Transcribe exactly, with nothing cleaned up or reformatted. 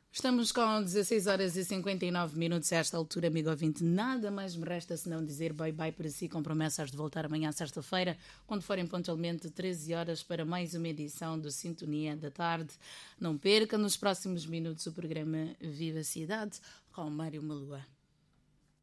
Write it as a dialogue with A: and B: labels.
A: Estamos com dezasseis horas e cinquenta e nove minutos a esta altura, amigo ouvinte. Nada mais me resta senão dizer bye-bye para si, com promessas de voltar amanhã, sexta-feira, quando forem pontualmente treze horas, para mais uma edição do Sintonia da Tarde. Não perca nos próximos minutos o programa Viva Cidade, com Mário Malua.